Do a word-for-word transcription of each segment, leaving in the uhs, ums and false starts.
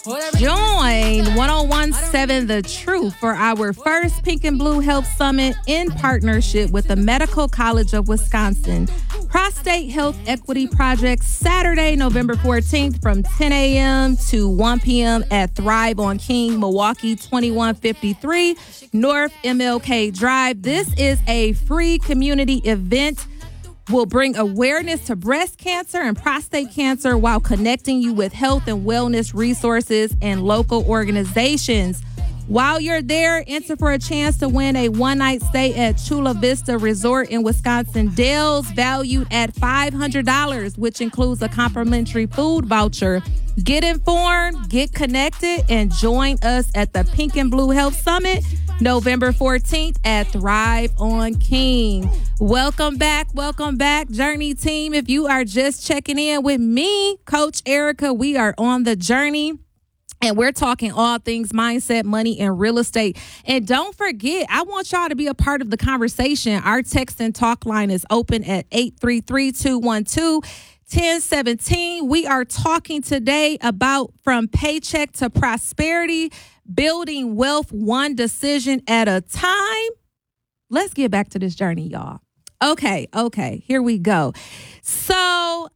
Join ten seventeen The Truth for our first Pink and Blue Health Summit in partnership with the Medical College of Wisconsin. Prostate Health Equity Project, Saturday, November fourteenth from ten a.m. to one p.m. at Thrive on King, Milwaukee, twenty-one fifty-three North M L K Drive. This is a free community event. Will bring awareness to breast cancer and prostate cancer while connecting you with health and wellness resources and local organizations. While you're there, enter for a chance to win a one-night stay at Chula Vista Resort in Wisconsin Dells, valued at five hundred dollars, which includes a complimentary food voucher. Get informed, get connected, and join us at the Pink and Blue Health Summit, November fourteenth at Thrive on King. Welcome back. Welcome back, Journey Team. If you are just checking in with me, Coach Erica, we are on the journey. And we're talking all things mindset, money, and real estate. And don't forget, I want y'all to be a part of the conversation. Our text and talk line is open at eight three three, two one two, one zero one seven. We are talking today about from paycheck to prosperity, building wealth one decision at a time. Let's get back to this journey, y'all. Okay, okay, here we go. So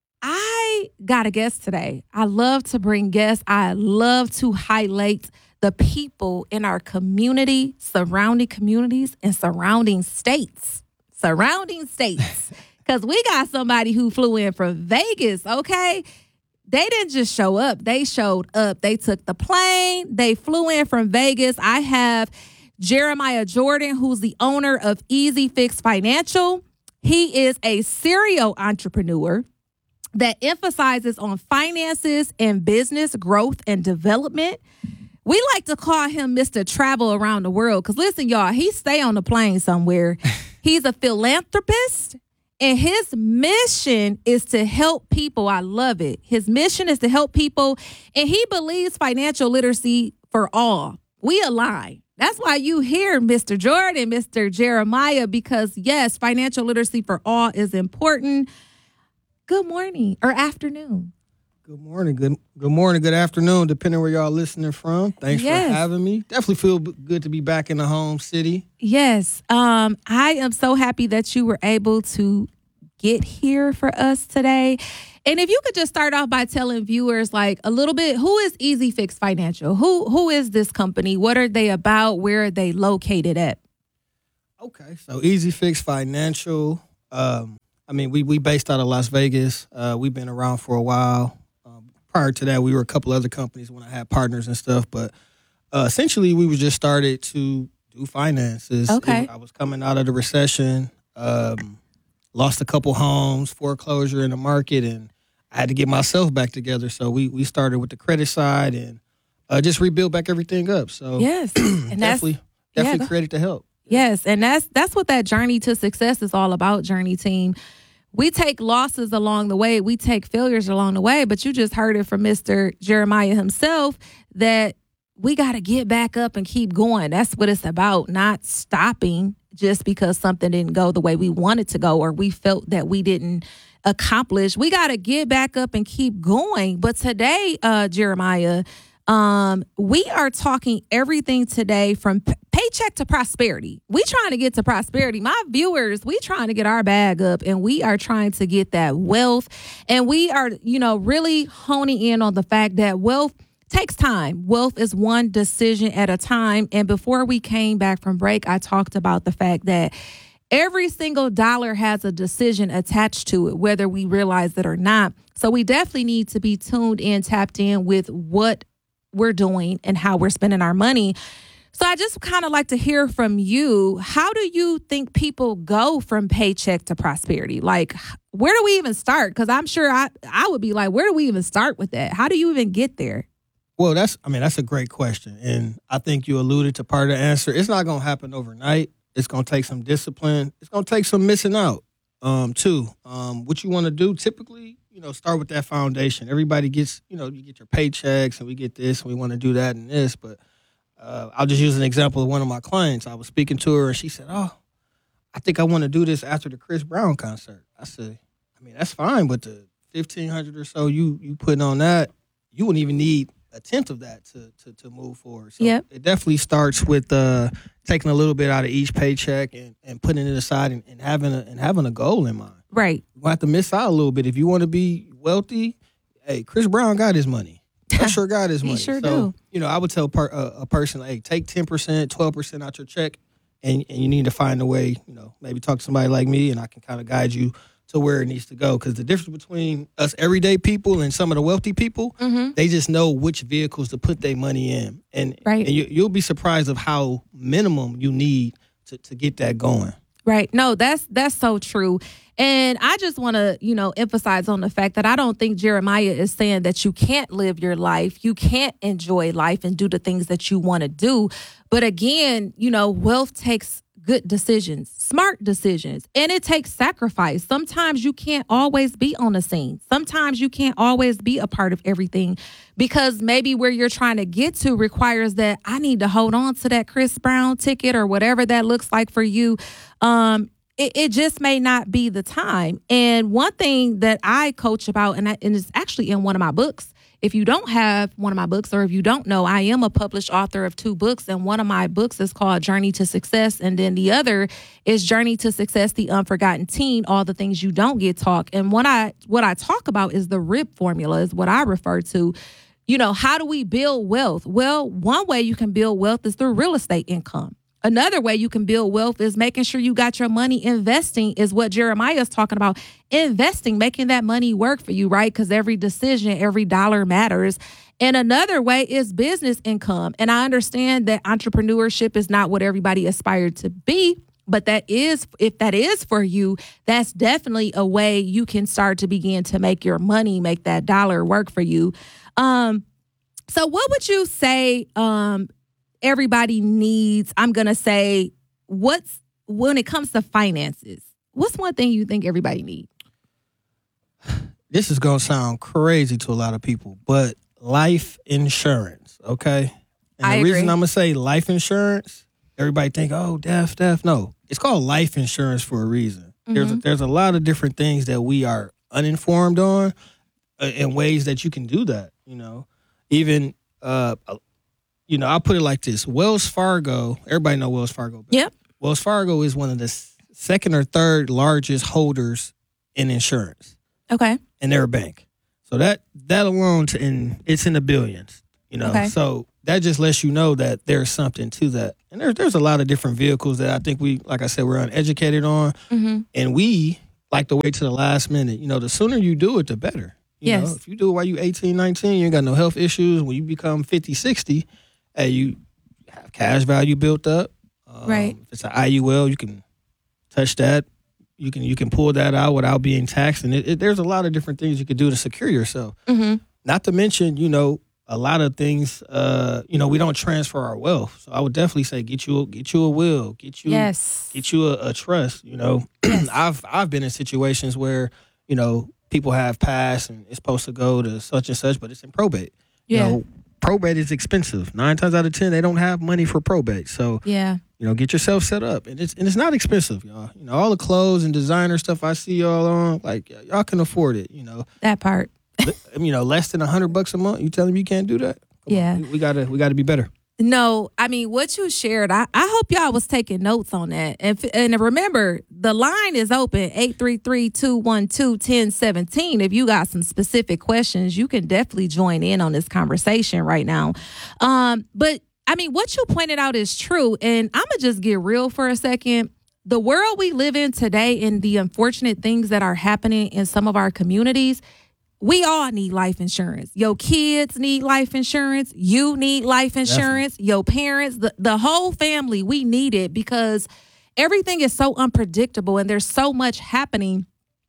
I got a guest today. I love to bring guests. I love to highlight the people in our community, surrounding communities, and surrounding states. Surrounding states. Because we got somebody who flew in from Vegas, okay? They didn't just show up. They showed up. They took the plane. They flew in from Vegas. I have Jeremiah Jordan, who's the owner of Easy Fix Financial. He is a serial entrepreneur that emphasizes on finances and business growth and development. We like to call him Mister Travel Around the World because, listen, y'all, he stay on the plane somewhere. He's a philanthropist, and his mission is to help people. I love it. His mission is to help people, and he believes financial literacy for all. We align. That's why you hear Mister Jordan, Mister Jeremiah, because, yes, financial literacy for all is important. Good morning or afternoon. Good morning. Good good morning. Good afternoon, depending where y'all listening from. Thanks yes. for having me. Definitely feel good to be back in the home city. Yes. Um, I am so happy that you were able to get here for us today. And if you could just start off by telling viewers like a little bit, who is Easy Fix Financial? Who who is this company? What are they about? Where are they located at? Okay. So Easy Fix Financial, um, I mean, we we based out of Las Vegas. Uh, we've been around for a while. Um, prior to that, we were a couple other companies when I had partners and stuff. But uh, essentially, we were just started to do finances. Okay. It, I was coming out of the recession, um, lost a couple homes, foreclosure in the market, and I had to get myself back together. So we we started with the credit side and uh, just rebuild back everything up. So yes, and definitely, that's, definitely yeah, created to help. Yes, and that's that's what that journey to success is all about, Journey Team. We take losses along the way. We take failures along the way. But you just heard it from Mister Jeremiah himself that we got to get back up and keep going. That's what it's about, not stopping just because something didn't go the way we wanted to go or we felt that we didn't accomplish. We got to get back up and keep going. But today, uh, Jeremiah, um, we are talking everything today from p- paycheck to prosperity. We trying to get to prosperity. My viewers, we trying to get our bag up and we are trying to get that wealth. And we are, you know, really honing in on the fact that wealth takes time. Wealth is one decision at a time. And before we came back from break, I talked about the fact that every single dollar has a decision attached to it, whether we realize it or not. So we definitely need to be tuned in, tapped in with what we're doing and how we're spending our money. So I just kind of like to hear from you. How do you think people go from paycheck to prosperity? Like, where do we even start? Because I'm sure I, I would be like, where do we even start with that? How do you even get there? Well, that's, I mean, that's a great question. And I think you alluded to part of the answer. It's not going to happen overnight. It's going to take some discipline. It's going to take some missing out, um, too. Um, what you want to do, typically, you know, start with that foundation. Everybody gets, you know, you get your paychecks and we get this and we want to do that and this. But uh, I'll just use an example of one of my clients. I was speaking to her and she said, oh, I think I want to do this after the Chris Brown concert. I said, I mean, that's fine, but the fifteen hundred dollars or so you you putting on that, you wouldn't even need a tenth of that to to, to move forward. So Yep. it definitely starts with uh, taking a little bit out of each paycheck and, and putting it aside and, and having a and having a goal in mind. Right. You have to miss out a little bit if you want to be wealthy. Hey, Chris Brown got his money. I sure got his He money. sure so, do. you know, I would tell per, uh, a person, hey, take ten percent, twelve percent out your check, and, and you need to find a way, you know, maybe talk to somebody like me, and I can kind of guide you to where it needs to go. Because the difference between us everyday people and some of the wealthy people, Mm-hmm. they just know which vehicles to put their money in. And, Right. and you, you'll be surprised of how minimum you need to, to get that going. Right. No, that's that's so true. And I just want to, you know, emphasize on the fact that I don't think Jeremiah is saying that you can't live your life, you can't enjoy life and do the things that you want to do. But again, you know, wealth takes good decisions, smart decisions, and it takes sacrifice. Sometimes you can't always be on the scene. Sometimes you can't always be a part of everything because maybe where you're trying to get to requires that I need to hold on to that Chris Brown ticket or whatever that looks like for you. Um, it, it just may not be the time. And one thing that I coach about, and, I, and it's actually in one of my books. If you don't have one of my books, or if you don't know, I am a published author of two books, and one of my books is called Journey to Success, and then the other is Journey to Success, The Unforgotten Teen, All the Things You Don't Get Taught. And what I what I talk about is the R I P formula, is what I refer to. You know, how do we build wealth? Well, one way you can build wealth is through real estate income. Another way you can build wealth is making sure you got your money investing, is what Jeremiah is talking about. Investing, making that money work for you, right? Because every decision, every dollar matters. And another way is business income. And I understand that entrepreneurship is not what everybody aspired to be, but that is, if that is for you, that's definitely a way you can start to begin to make your money, make that dollar work for you. Um, so what would you say, um, everybody needs? I'm going to say, what's, when it comes to finances, what's one thing you think everybody needs? This is going to sound crazy to a lot of people, but life insurance, okay? And I the agree. reason I'm going to say life insurance, everybody think, oh, death, death. No, it's called life insurance for a reason. Mm-hmm. There's, a, there's a lot of different things that we are uninformed on uh, and ways that you can do that, you know? Even, uh, you know, I'll put it like this. Wells Fargo, everybody know Wells Fargo. But Yep. Wells Fargo is one of the second or third largest holders in insurance. Okay. And they're a bank. So that that alone, to, in, it's in the billions, you know. Okay. So that just lets you know that there's something to that. And there's, there's a lot of different vehicles that I think we, like I said, we're uneducated on. Mm-hmm. And we like to wait to the last minute. You know, the sooner you do it, the better. You Yes. know, if you do it while you eighteen, nineteen, you ain't got no health issues. When you become fifty, sixty, hey, you have cash value built up. Um, Right. If it's an I U L, you can touch that. You can you can pull that out without being taxed. And it, it, there's a lot of different things you could do to secure yourself. Mm-hmm. Not to mention, you know, a lot of things, uh, you know, we don't transfer our wealth. So I would definitely say get you, get you a will, get you, Yes. get you a, a trust. You know, I've I've been in situations where, you know, people have passed and it's supposed to go to such and such, but it's in probate. Yeah. You know, probate is expensive. Nine times out of ten, they don't have money for probate. So, Yeah. you know, get yourself set up. And it's and it's not expensive, y'all. You know, all the clothes and designer stuff I see y'all on, like, y'all can afford it, you know. That part. You know, less than a hundred bucks a month. You telling me you can't do that? Come Yeah. on. We, we gotta we gotta be better. No, I mean, what you shared, I, I hope y'all was taking notes on that. And, f- and remember, the line is open, eight three three, two one two, one zero one seven. If you got some specific questions, you can definitely join in on this conversation right now. Um, but, I mean, what you pointed out is true. And I'm going to just get real for a second. The world we live in today and the unfortunate things that are happening in some of our communities, we all need life insurance. Your kids need life insurance. You need life insurance. Definitely. Your parents, the, the whole family, we need it because everything is so unpredictable and there's so much happening.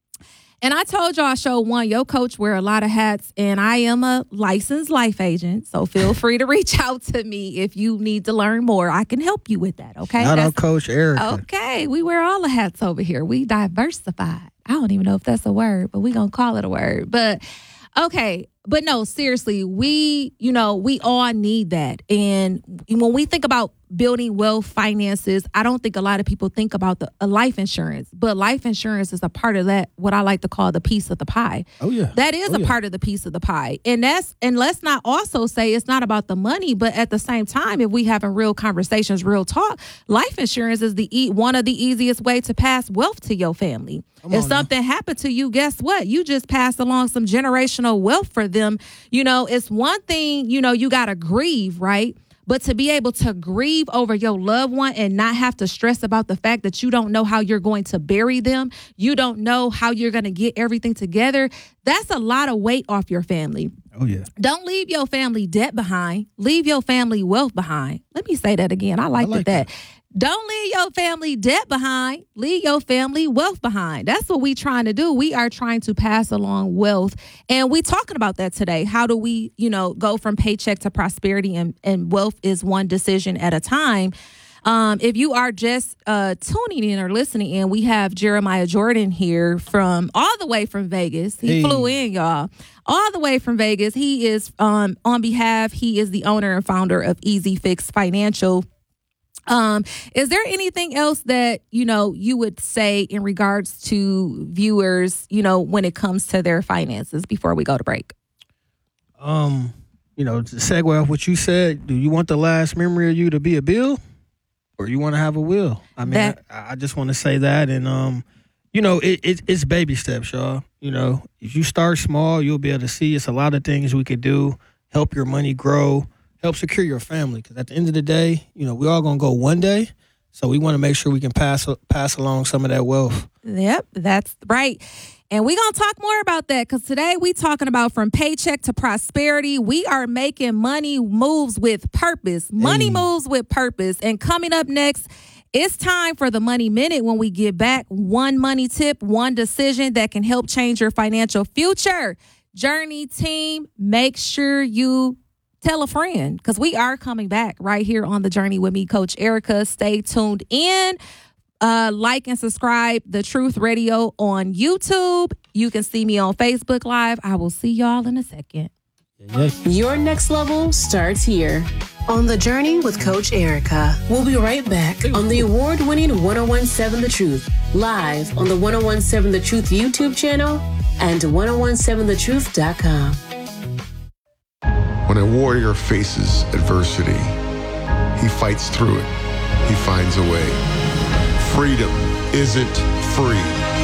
And I told y'all, show one, your coach wear a lot of hats, and I am a licensed life agent. So feel free to reach out to me if you need to learn more. I can help you with that, okay? Shout out Coach Erica. Okay, we wear all the hats over here. We diversified. I don't even know if that's a word, but we gonna call it a word. But okay, but no, seriously, we, you know, we all need that. And when we think about building wealth finances, I don't think a lot of people think about the uh, life insurance, but life insurance is a part of that, what I like to call the piece of the pie. Oh, yeah. That is oh, a yeah. part of the piece of the pie. And that's, and let's not also say it's not about the money, but at the same time, if we having real conversations, real talk, life insurance is the e- one of the easiest way to pass wealth to your family. Come if on something now. happened to you, guess what? You just passed along some generational wealth for them. You know, it's one thing, you know, you got to grieve, right? But to be able to grieve over your loved one and not have to stress about the fact that you don't know how you're going to bury them, you don't know how you're going to get everything together, that's a lot of weight off your family. Oh, yeah. Don't leave your family debt behind. Leave your family wealth behind. Let me say that again. I liked I like it that. that. Don't leave your family debt behind. Leave your family wealth behind. That's what we trying to do. We are trying to pass along wealth. And we talking about that today. How do we, you know, go from paycheck to prosperity, and, and wealth is one decision at a time. Um, if you are just uh, tuning in or listening in, we have Jeremiah Jordan here from all the way from Vegas. He Hey. flew in, y'all. All the way from Vegas. He is um, on behalf, he is the owner and founder of Easy Fix Financial. Um, is there anything else that, you know, you would say in regards to viewers, you know, when it comes to their finances before we go to break? Um, you know, to segue off what you said, do you want the last memory of you to be a bill, or you want to have a will? I mean, That- I, I just want to say that, and um, you know, it, it it's baby steps, y'all. You know, if you start small, you'll be able to see it's a lot of things we could do, help your money grow, help secure your family. Because at the end of the day, you know, we all gonna go one day, so we want to make sure we can pass pass along some of that wealth. Yep, that's right. And we're going to talk more about that, because today we talking about from paycheck to prosperity. We are making money moves with purpose. Money Hey. moves with purpose. And coming up next, it's time for the Money Minute. When we get back, one money tip, one decision that can help change your financial future. Journey team, make sure you tell a friend, because we are coming back right here on The Journey with me, Coach Erica. Stay tuned in. Uh, like and subscribe The Truth Radio on YouTube. You can see me on Facebook Live. I will see y'all in a second. Yeah. Your next level starts here on The Journey with Coach Erica. We'll be right back on the award-winning ten seventeen The Truth, live on the ten seventeen The Truth YouTube channel and ten seventeen the truth dot com. When a warrior faces adversity, he fights through it. He finds a way. Freedom isn't free.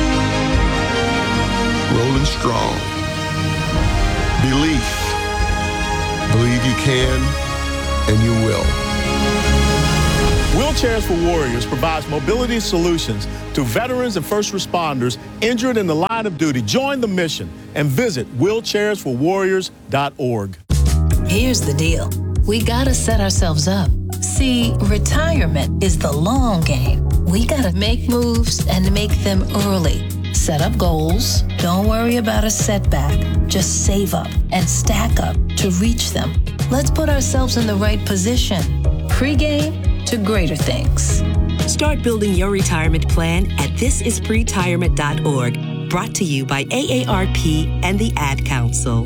Rolling strong. Belief. Believe you can, and you will. Wheelchairs for Warriors provides mobility solutions to veterans and first responders injured in the line of duty. Join the mission and visit wheelchairs for warriors dot org. Here's the deal. We gotta set ourselves up. See, retirement is the long game. We gotta make moves and make them early. Set up goals. Don't worry about a setback. Just save up and stack up to reach them. Let's put ourselves in the right position. Pre-game to greater things. Start building your retirement plan at this is pretirement dot org. Brought to you by A A R P and the Ad Council.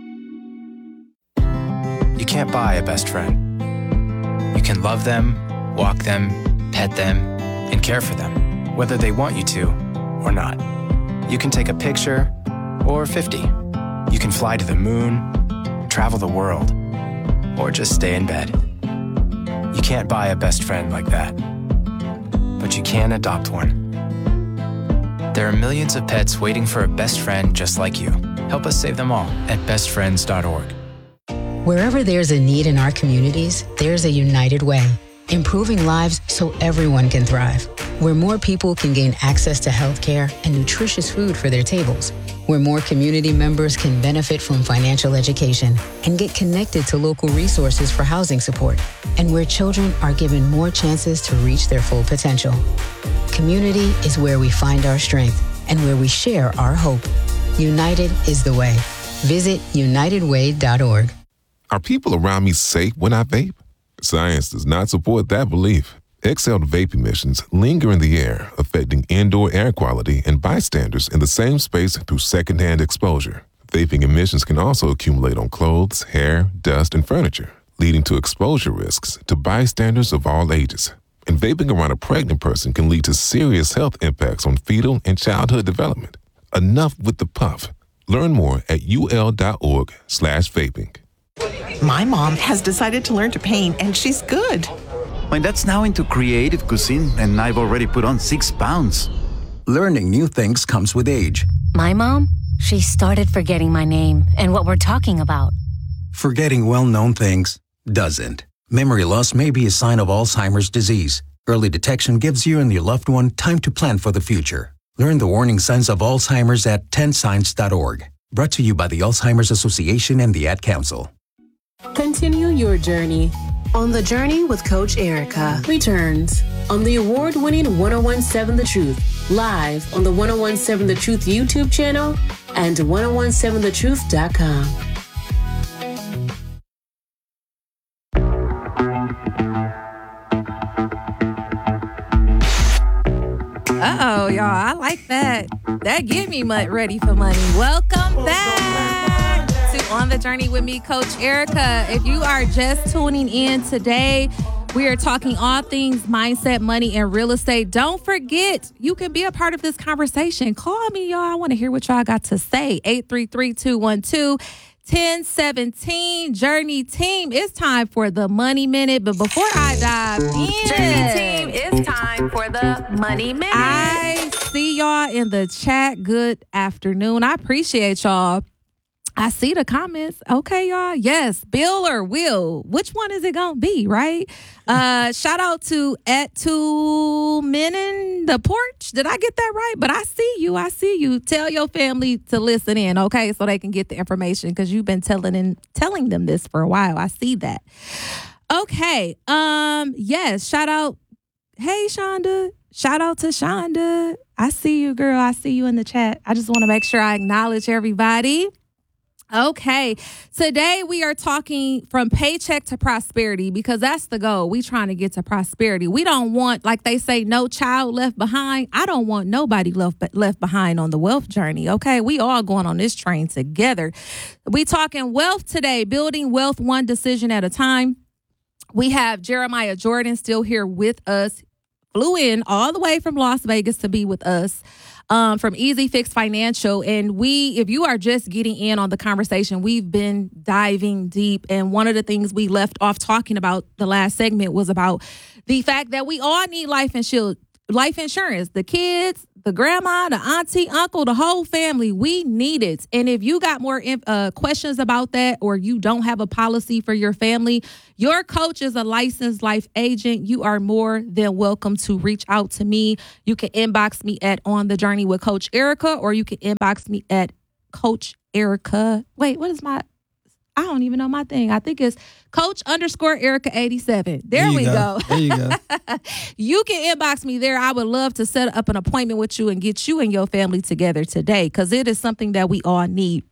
You can't buy a best friend. You can love them, walk them, pet them, and care for them, whether they want you to or not. You can take a picture or fifty. You can fly to the moon, travel the world, or just stay in bed. You can't buy a best friend like that, but you can adopt one. There are millions of pets waiting for a best friend just like you. Help us save them all at best friends dot org. Wherever there's a need in our communities, there's a United Way, improving lives so everyone can thrive. Where more people can gain access to healthcare and nutritious food for their tables. Where more community members can benefit from financial education and get connected to local resources for housing support. And where children are given more chances to reach their full potential. Community is where we find our strength and where we share our hope. United is the way. Visit united way dot org. Are people around me safe when I vape? Science does not support that belief. Exhaled vape emissions linger in the air, affecting indoor air quality and bystanders in the same space through secondhand exposure. Vaping emissions can also accumulate on clothes, hair, dust, and furniture, leading to exposure risks to bystanders of all ages. And vaping around a pregnant person can lead to serious health impacts on fetal and childhood development. Enough with the puff. Learn more at ul.org slash vaping. My mom has decided to learn to paint, and she's good. My dad's now into creative cuisine, and I've already put on six pounds. Learning new things comes with age. My mom, she started forgetting my name and what we're talking about. Forgetting well-known things doesn't. Memory loss may be a sign of Alzheimer's disease. Early detection gives you and your loved one time to plan for the future. Learn the warning signs of Alzheimer's at ten signs dot org. Brought to you by the Alzheimer's Association and the Ad Council. Continue your journey. On the Journey with Coach Erica returns on the award-winning ten seventeen The Truth, live on the ten seventeen The Truth YouTube channel and ten seventeen the truth dot com. Uh-oh, y'all. I like that. That get me much ready for money. Welcome back to On the Journey with me, Coach Erica. If you are just tuning in today, we are talking all things mindset, money, and real estate. Don't forget, you can be a part of this conversation. Call me, y'all. I want to hear what y'all got to say. eight three three, two one two, one zero one seven. Journey Team, it's time for the Money Minute. But before I dive in, Journey Team, it's time for the Money Minute. I see y'all in the chat. Good afternoon. I appreciate y'all. I see the comments. Okay, y'all. Yes, Bill or Will. Which one is it going to be, right? Uh, shout out to at two men in the porch. Did I get that right? But I see you. I see you. Tell your family to listen in, okay, so they can get the information because you've been telling and telling them this for a while. I see that. Okay. Um. Yes. Shout out. Hey, Shonda. Shout out to Shonda. I see you, girl. I see you in the chat. I just want to make sure I acknowledge everybody. Okay, today we are talking from paycheck to prosperity because that's the goal. We trying to get to prosperity. We don't want, like they say, no child left behind. I don't want nobody left left behind on the wealth journey, okay? We all going on this train together. We talking wealth today, building wealth one decision at a time. We have Jeremiah Jordan still here with us. Flew in all the way from Las Vegas to be with us. Um, from Easy Fix Financial. And we, if you are just getting in on the conversation, we've been diving deep. And one of the things we left off talking about the last segment was about the fact that we all need life insurance. Life insurance, the kids, the grandma, the auntie, uncle, the whole family, we need it. And if you got more uh, questions about that, or you don't have a policy for your family, your coach is a licensed life agent. You are more than welcome to reach out to me. You can inbox me at On the Journey with Coach Erica, or you can inbox me at Coach Erica. Wait, what is my... I don't even know my thing. I think it's Coach underscore Erica eighty-seven. There, there we go. go. There you go. You can inbox me there. I would love to set up an appointment with you and get you and your family together today because it is something that we all need.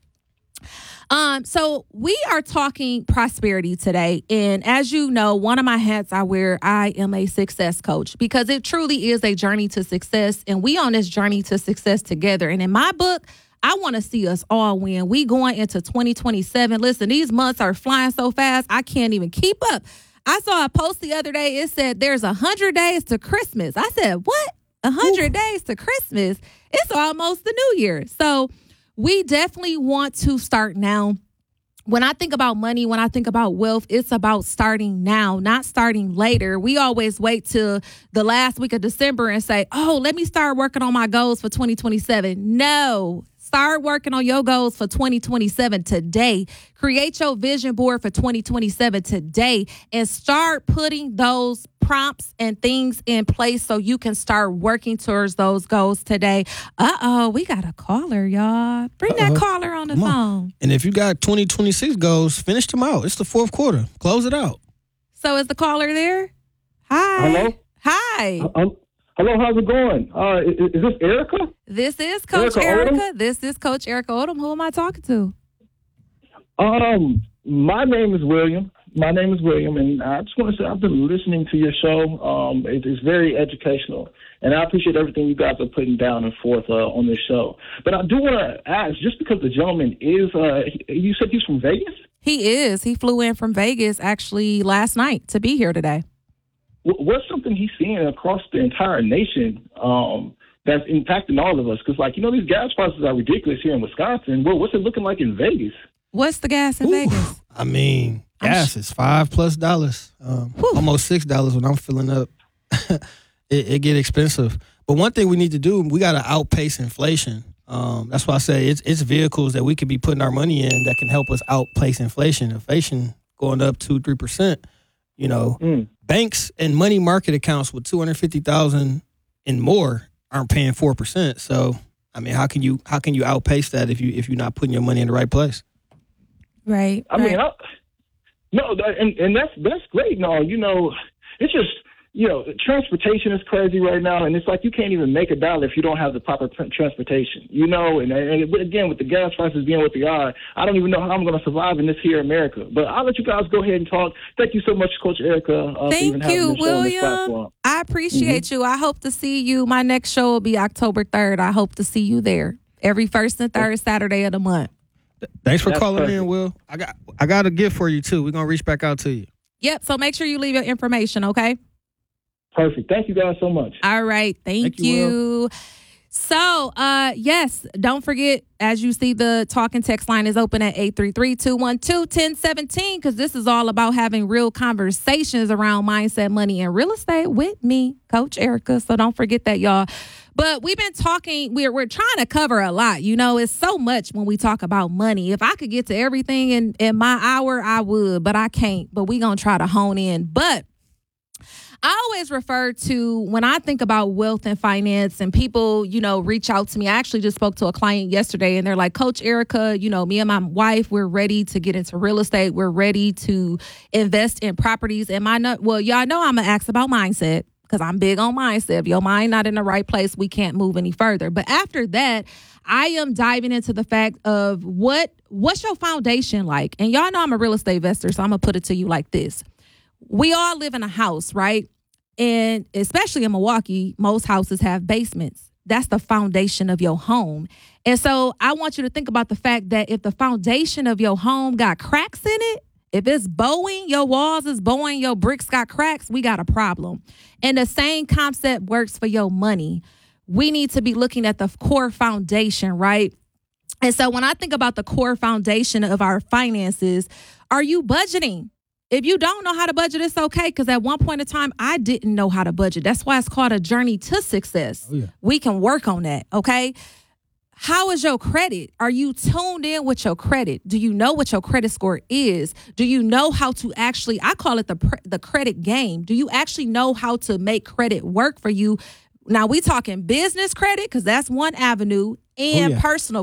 Um, so we are talking prosperity today. And as you know, one of my hats I wear, I am a success coach because it truly is a journey to success. And we on this journey to success together. And in my book, I want to see us all win. We going into twenty twenty-seven. Listen, these months are flying so fast, I can't even keep up. I saw a post the other day. It said there's one hundred days to Christmas. I said, what? one hundred days to Christmas? It's almost the new year. So we definitely want to start now. When I think about money, when I think about wealth, it's about starting now, not starting later. We always wait till the last week of December and say, oh, let me start working on my goals for twenty twenty-seven. No. Start working on your goals for twenty twenty-seven today. Create your vision board for twenty twenty-seven today and start putting those prompts and things in place so you can start working towards those goals today. Uh-oh, we got a caller, y'all. Bring Uh-oh. that caller on the Come phone. On. And if you got twenty twenty-six goals, finish them out. It's the fourth quarter. Close it out. So is the caller there? Hi. Hello? Hi. I'm- Hello, how's it going? Uh, is, is this Erica? This is Coach Erica. Erica. This is Coach Erica Odom. Who am I talking to? Um, my name is William, my name is William, and I just want to say I've been listening to your show. Um, it is very educational, and I appreciate everything you guys are putting down and forth uh, on this show. But I do want to ask, just because the gentleman is, uh, you said he's from Vegas? He is. He flew in from Vegas actually last night to be here today. What's something he's seeing across the entire nation um, that's impacting all of us? Because, like, you know, these gas prices are ridiculous here in Wisconsin. Well, what's it looking like in Vegas? What's the gas in Ooh, Vegas? I mean, gas is five plus dollars, um, almost six dollars when I'm filling up. it, it get expensive. But one thing we need to do, we got to outpace inflation. Um, that's why I say it's it's vehicles that we could be putting our money in that can help us outpace inflation. Inflation going up two, three percent. You know, mm. banks and money market accounts with two hundred fifty thousand and more aren't paying four percent. So, I mean, how can you how can you outpace that if you if you're not putting your money in the right place? Right. I right. mean, I, no, that, and and that's that's great. No, you know, it's just. You know, transportation is crazy right now, and it's like you can't even make a dollar if you don't have the proper t- transportation. You know, and, and again, with the gas prices being what they are, I don't even know how I'm going to survive in this here America. But I'll let you guys go ahead and talk. Thank you so much, Coach Erica. Uh, Thank for even having you, this show on this William. platform. I appreciate mm-hmm. you. I hope to see you. My next show will be October third. I hope to see you there every first and third Saturday of the month. Thanks for That's calling perfect. in, Will. I got I got a gift for you, too. We're going to reach back out to you. Yep, so make sure you leave your information, okay? Perfect. Thank you guys so much. All right. Thank, Thank you, you. So, uh, yes, don't forget, as you see, the talk and text line is open at eight three three, two one two, one zero one seven because this is all about having real conversations around mindset, money, and real estate with me, Coach Erica. So don't forget that, y'all. But we've been talking, we're we're trying to cover a lot. You know, it's so much when we talk about money. If I could get to everything in, in my hour, I would, but I can't. But we're going to try to hone in. But I always refer to when I think about wealth and finance and people, you know, reach out to me. I actually just spoke to a client yesterday and they're like, Coach Erica, you know, me and my wife, we're ready to get into real estate. We're ready to invest in properties. Am I not? Well, y'all know I'm going to ask about mindset because I'm big on mindset. If your mind not in the right place, we can't move any further. But after that, I am diving into the fact of what what's your foundation like? And y'all know I'm a real estate investor, so I'm going to put it to you like this. We all live in a house, right? And especially in Milwaukee, most houses have basements. That's the foundation of your home. And so I want you to think about the fact that if the foundation of your home got cracks in it, if it's bowing, your walls is bowing, your bricks got cracks, we got a problem. And the same concept works for your money. We need to be looking at the core foundation, right? And so when I think about the core foundation of our finances, are you budgeting? If you don't know how to budget, it's okay, because at one point in time, I didn't know how to budget. That's why it's called a journey to success. Oh, yeah. We can work on that, okay? How is your credit? Are you tuned in with your credit? Do you know what your credit score is? Do you know how to actually, I call it the the credit game. Do you actually know how to make credit work for you? Now, we talking business credit, because that's one avenue, and oh, yeah. personal